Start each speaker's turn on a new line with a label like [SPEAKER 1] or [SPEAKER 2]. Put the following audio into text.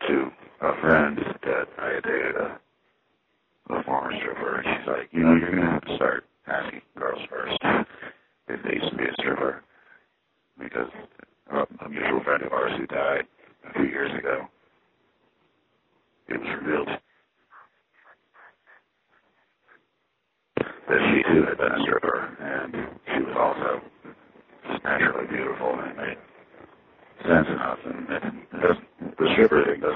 [SPEAKER 1] to a friend that I had dated a former stripper, and she's like, you know, you're going to have to start asking girls first if they used to be a stripper, because a mutual friend of ours who died a few years ago, it was revealed that she too had been a stripper, and she was also just naturally beautiful, and it made sense enough, and the stripper thing